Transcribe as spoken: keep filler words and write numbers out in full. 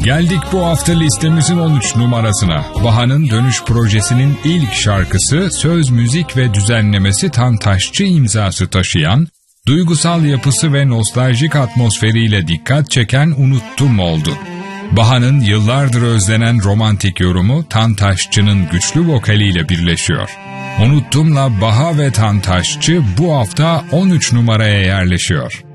Geldik bu hafta listemizin on üç numarasına. Baha'nın Dönüş projesinin ilk şarkısı, söz, müzik ve düzenlemesi Tantaşçı imzası taşıyan, duygusal yapısı ve nostaljik atmosferiyle dikkat çeken Unuttum oldu. Baha'nın yıllardır özlenen romantik yorumu Tantaşçı'nın güçlü vokaliyle birleşiyor. Unuttum'la Baha ve Tantaşçı bu hafta on üç numaraya yerleşiyor.